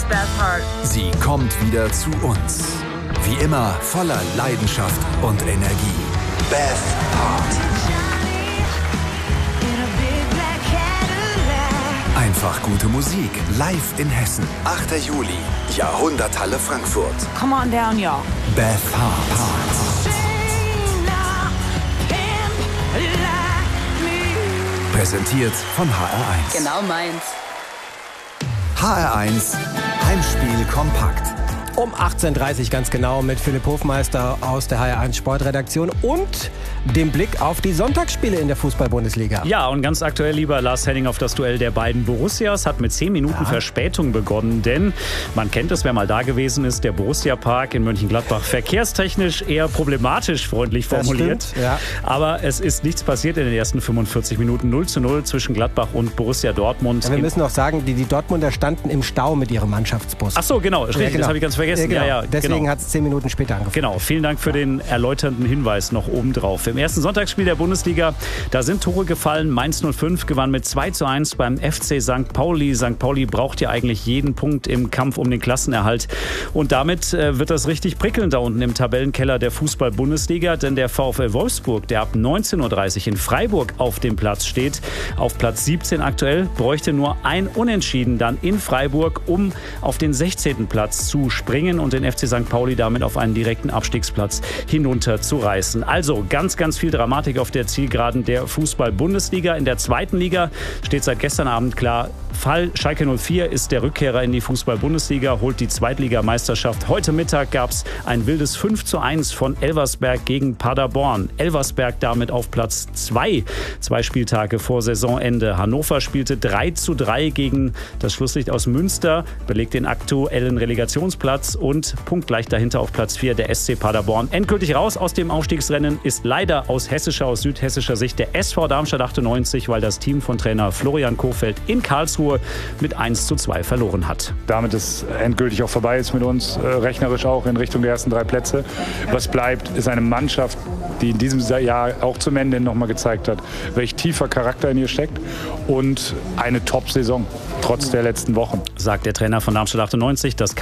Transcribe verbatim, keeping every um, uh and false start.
Beth Hart. Sie kommt wieder zu uns. Wie immer voller Leidenschaft und Energie. Beth Hart. Einfach gute Musik, live in Hessen. achter Juli, Jahrhunderthalle Frankfurt. Come on down, y'all. Beth Hart. Präsentiert von H R eins. Genau meins. H R eins Heimspiel kompakt. Um achtzehn Uhr dreißig ganz genau mit Philipp Hofmeister aus der H R eins Sportredaktion und dem Blick auf die Sonntagsspiele in der Fußball-Bundesliga. Ja, und ganz aktuell, lieber Lars Henning, auf das Duell der beiden Borussias hat mit zehn Minuten ja. Verspätung begonnen, denn man kennt es, wer mal da gewesen ist, der Borussia-Park in Mönchengladbach, verkehrstechnisch eher problematisch, freundlich formuliert. Das stimmt, ja. Aber es ist nichts passiert in den ersten fünfundvierzig Minuten. null zu null zwischen Gladbach und Borussia Dortmund. Ja, wir müssen auch sagen, die, die Dortmunder standen im Stau mit ihrem Mannschaftsbus. Ach so, genau, richtig, ja, genau. Das habe ich ganz vergessen. Ja, genau. Ja, ja, Deswegen genau. hat es zehn Minuten später angefangen. Genau, vielen Dank für den erläuternden Hinweis noch obendrauf. Im ersten Sonntagsspiel der Bundesliga, da sind Tore gefallen. Mainz null fünf gewann mit zwei zu eins beim F C Sankt Pauli. Sankt Pauli braucht ja eigentlich jeden Punkt im Kampf um den Klassenerhalt. Und damit äh, wird das richtig prickelnd da unten im Tabellenkeller der Fußball-Bundesliga. Denn der VfL Wolfsburg, der ab neunzehn Uhr dreißig in Freiburg auf dem Platz steht, auf Platz siebzehn aktuell, bräuchte nur ein Unentschieden dann in Freiburg, um auf den sechzehnten Platz zu springen und den F C Sankt Pauli damit auf einen direkten Abstiegsplatz hinunter zu reißen. Also ganz, ganz viel Dramatik auf der Zielgeraden der Fußball-Bundesliga. In der zweiten Liga steht seit gestern Abend klar, Fall Schalke null vier ist der Rückkehrer in die Fußball-Bundesliga, holt die Zweitligameisterschaft. Heute Mittag gab es ein wildes fünf zu eins von Elversberg gegen Paderborn. Elversberg damit auf Platz zwei, zwei Spieltage vor Saisonende. Hannover spielte drei zu drei gegen das Schlusslicht aus Münster, belegt den aktuellen Relegationsplatz und punktgleich dahinter auf Platz vier der S C Paderborn. Endgültig raus aus dem Aufstiegsrennen ist leider aus hessischer, aus südhessischer Sicht der S V Darmstadt achtundneunzig, weil das Team von Trainer Florian Kohfeldt in Karlsruhe mit eins zu zwei verloren hat. Damit es endgültig auch vorbei ist mit uns, äh, rechnerisch auch in Richtung der ersten drei Plätze. Was bleibt, ist eine Mannschaft, die in diesem Jahr auch zum Ende nochmal gezeigt hat, welch tiefer Charakter in ihr steckt und eine Top-Saison, trotz der letzten Wochen. Sagt der Trainer von Darmstadt achtundneunzig. Das